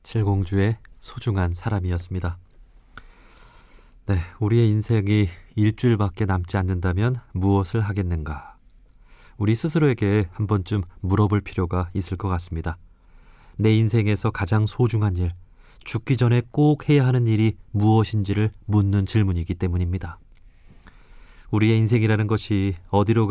칠공주의 소중한 사람이었습니다. 네, 우리의 인생이 일주일밖에 남지 않는다면 무엇을 하겠는가? 우리 스스로에게 한 번쯤 물어볼 필요가 있을 것 같습니다. 내 인생에서 가장 소중한 일, 죽기 전에 꼭 해야 하는 일이 무엇인지를 묻는 질문이기 때문입니다. 우리의 인생이라는 것이 어디로